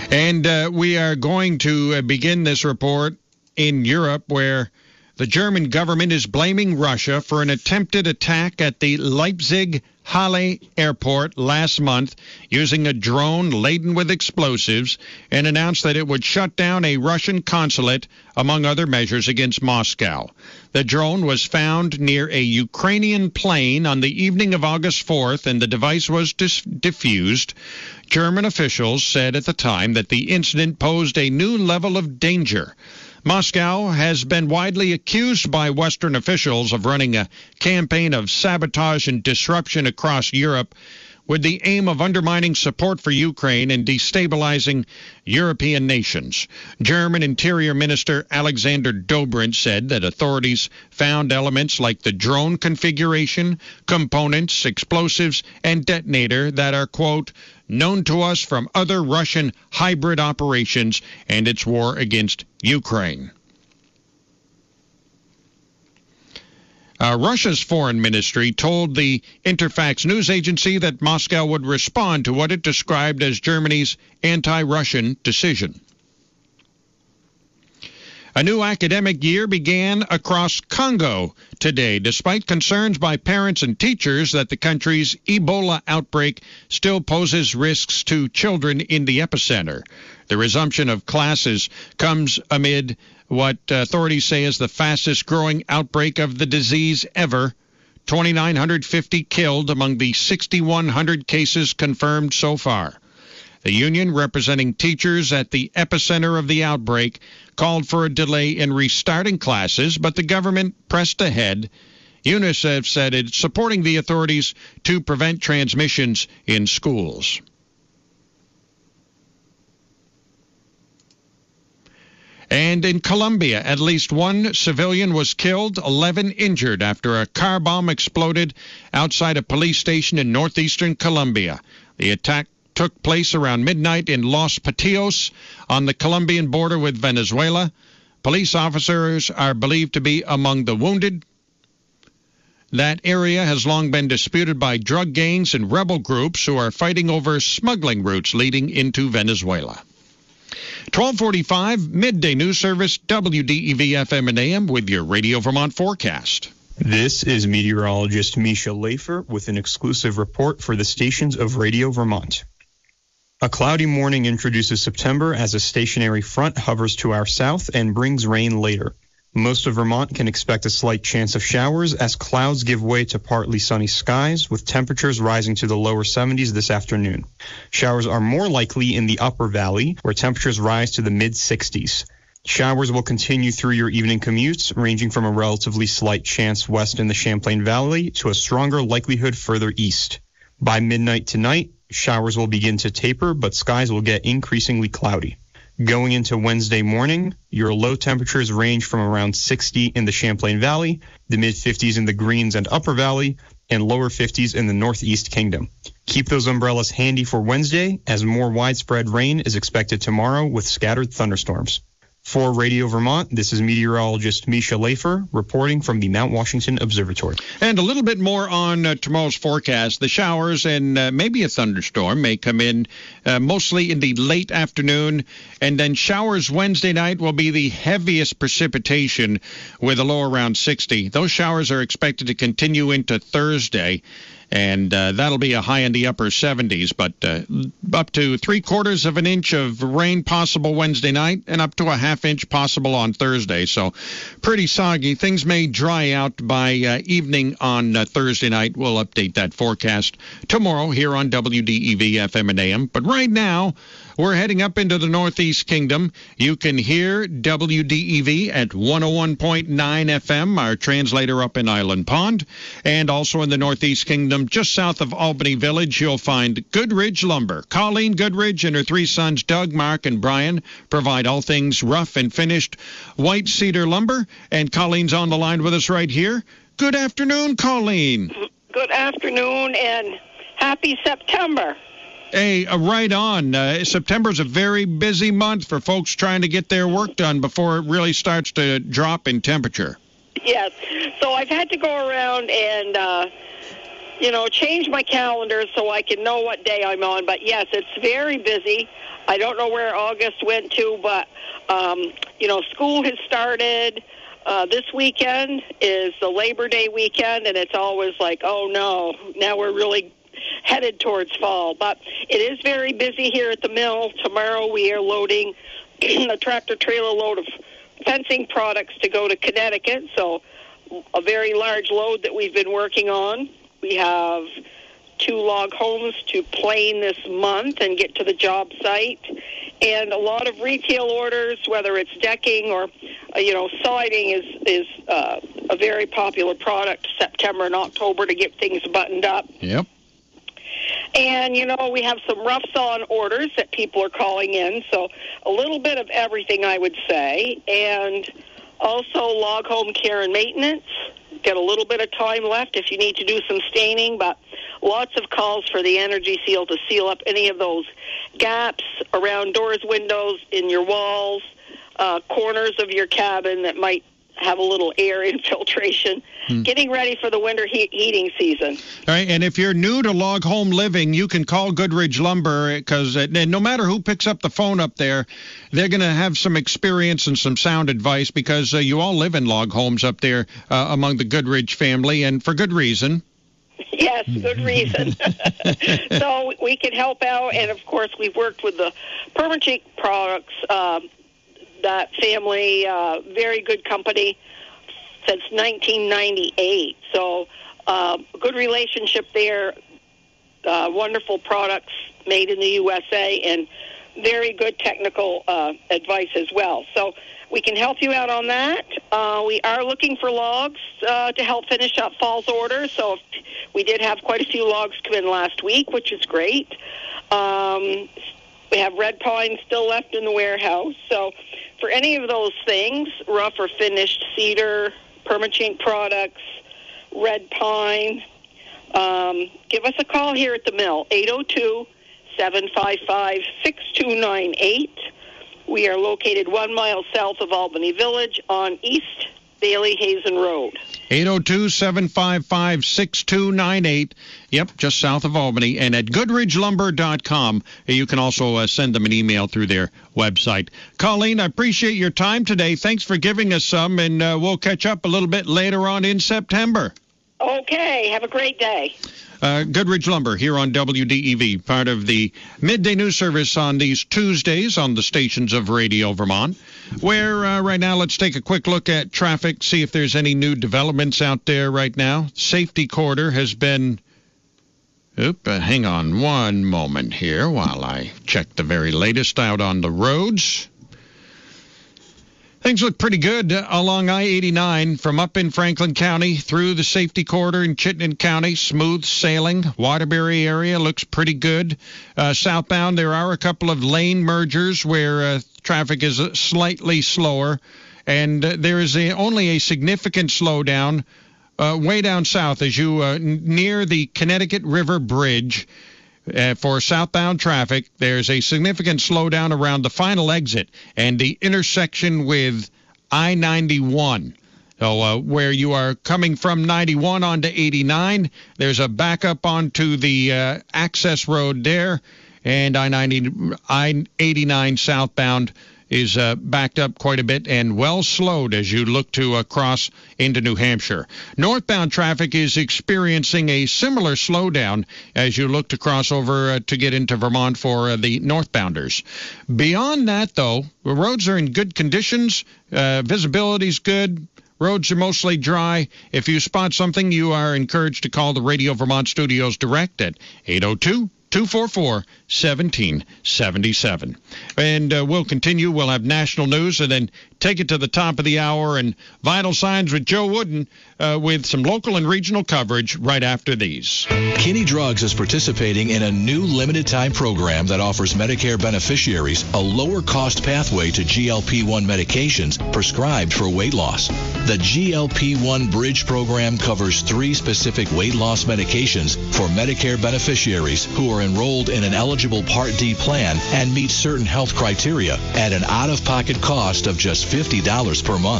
And we are going to begin this report in Europe, where the German government is blaming Russia for an attempted attack at the Leipzig-Halle airport last month using a drone laden with explosives, and announced that it would shut down a Russian consulate, among other measures, against Moscow. The drone was found near a Ukrainian plane on the evening of August 4th, and the device was diffused. German officials said at the time that the incident posed a new level of danger. Moscow has been widely accused by Western officials of running a campaign of sabotage and disruption across Europe with the aim of undermining support for Ukraine and destabilizing European nations. German Interior Minister Alexander Dobrindt said that authorities found elements like the drone configuration, components, explosives, and detonator that are, quote, known to us from other Russian hybrid operations and its war against Ukraine. Russia's foreign ministry told the Interfax news agency that Moscow would respond to what it described as Germany's anti-Russian decision. A new academic year began across Congo today, despite concerns by parents and teachers that the country's Ebola outbreak still poses risks to children in the epicenter. The resumption of classes comes amid what authorities say is the fastest-growing outbreak of the disease ever. 2,950 killed among the 6,100 cases confirmed so far. The union representing teachers at the epicenter of the outbreak called for a delay in restarting classes, but the government pressed ahead. UNICEF said it's supporting the authorities to prevent transmissions in schools. And in Colombia, at least one civilian was killed, 11 injured after a car bomb exploded outside a police station in northeastern Colombia. The attack took place around midnight in Los Patios on the Colombian border with Venezuela. Police officers are believed to be among the wounded. That area has long been disputed by drug gangs and rebel groups who are fighting over smuggling routes leading into Venezuela. 1245, Midday News Service, WDEV FM and AM with your Radio Vermont forecast. This is meteorologist Misha Lafer with an exclusive report for the stations of Radio Vermont. A cloudy morning introduces September as a stationary front hovers to our south and brings rain later. Most of Vermont can expect a slight chance of showers as clouds give way to partly sunny skies, with temperatures rising to the lower 70s this afternoon. Showers are more likely in the upper valley, where temperatures rise to the mid-60s. Showers will continue through your evening commutes, ranging from a relatively slight chance west in the Champlain Valley to a stronger likelihood further east. By midnight tonight, showers will begin to taper, but skies will get increasingly cloudy. Going into Wednesday morning, your low temperatures range from around 60 in the Champlain Valley, the mid-50s in the Greens and Upper Valley, and lower 50s in the Northeast Kingdom. Keep those umbrellas handy for Wednesday, as more widespread rain is expected tomorrow with scattered thunderstorms. For Radio Vermont, this is meteorologist Misha Lafer reporting from the Mount Washington Observatory. And a little bit more on tomorrow's forecast. The showers and maybe a thunderstorm may come in mostly in the late afternoon, and then showers Wednesday night will be the heaviest precipitation with a low around 60. Those showers are expected to continue into Thursday. And that'll be a high in the upper 70s, but up to 3/4 of an inch of rain possible Wednesday night and up to a half inch possible on Thursday. So pretty soggy. Things may dry out by evening on Thursday night. We'll update that forecast tomorrow here on WDEV FM and AM. But right now, we're heading up into the Northeast Kingdom. You can hear WDEV at 101.9 FM, our translator up in Island Pond. And also in the Northeast Kingdom, just south of Albany Village, you'll find Goodridge Lumber. Colleen Goodridge and her three sons, Doug, Mark, and Brian, provide all things rough and finished white cedar lumber. And Colleen's on the line with us right here. Good afternoon, Colleen. Good afternoon, and happy September. Hey, right on. September's a very busy month for folks trying to get their work done before it really starts to drop in temperature. Yes. So I've had to go around and change my calendar so I can know what day I'm on. But, yes, it's very busy. I don't know where August went to, but, school has started. This weekend is the Labor Day weekend, and it's always like, oh, no, now we're really headed towards fall. But it is very busy here at the mill. Tomorrow we are loading a tractor-trailer load of fencing products to go to Connecticut, so a very large load that we've been working on. We have 2 log homes to plane this month and get to the job site, and a lot of retail orders, whether it's decking or siding is a very popular product September and October to get things buttoned up. Yep. And, we have some rough sawn orders that people are calling in, so a little bit of everything, I would say. And also log home care and maintenance. Got a little bit of time left if you need to do some staining, but lots of calls for the Energy Seal to seal up any of those gaps around doors, windows, in your walls, corners of your cabin that might have a little air infiltration, getting ready for the winter heating season. All right, and if you're new to log home living, you can call Goodridge Lumber, because no matter who picks up the phone up there, they're going to have some experience and some sound advice, because you all live in log homes up there among the Goodridge family, and for good reason. Yes, good reason. So we can help out, and of course we've worked with the Permacheck products, that family, very good company since 1998. So good relationship there, wonderful products made in the USA, and very good technical advice as well. So we can help you out on that. We are looking for logs to help finish up fall's order. So we did have quite a few logs come in last week, which is great. We have red pine still left in the warehouse. So for any of those things, rough or finished cedar, Permacheck products, red pine, give us a call here at the mill, 802-755-6298. We are located 1 mile south of Albany Village on East Bailey Hazen Road. 802-755-6298. Yep, just south of Albany. And at GoodridgeLumber.com, you can also send them an email through their website. Colleen, I appreciate your time today. Thanks for giving us some, and we'll catch up a little bit later on in September. Okay, have a great day. Goodridge Lumber here on WDEV, part of the midday news service on these Tuesdays on the stations of Radio Vermont, where right now let's take a quick look at traffic, see if there's any new developments out there right now. Safety corridor has been... hang on one moment here while I check the very latest out on the roads. Things look pretty good along I-89 from up in Franklin County through the safety corridor in Chittenden County. Smooth sailing. Waterbury area looks pretty good. Southbound, there are a couple of lane mergers where traffic is slightly slower. And there is only a significant slowdown way down south as you near the Connecticut River Bridge. For southbound traffic, there's a significant slowdown around the final exit and the intersection with I-91. So where you are coming from 91 onto 89, there's a backup onto the access road there, and I-89 southbound is backed up quite a bit and well slowed as you look to cross into New Hampshire. Northbound traffic is experiencing a similar slowdown as you look to cross over to get into Vermont for the northbounders. Beyond that, though, the roads are in good conditions. Visibility's good. Roads are mostly dry. If you spot something, you are encouraged to call the Radio Vermont Studios direct at 802-244-1777. And we'll continue. We'll have national news and then take it to the top of the hour and vital signs with Joe Wooden with some local and regional coverage right after these. Kinney Drugs is participating in a new limited-time program that offers Medicare beneficiaries a lower-cost pathway to GLP-1 medications prescribed for weight loss. The GLP-1 Bridge program covers 3 specific weight loss medications for Medicare beneficiaries who are enrolled in an eligible Part D plan and meet certain health criteria at an out-of-pocket cost of just $50 per month.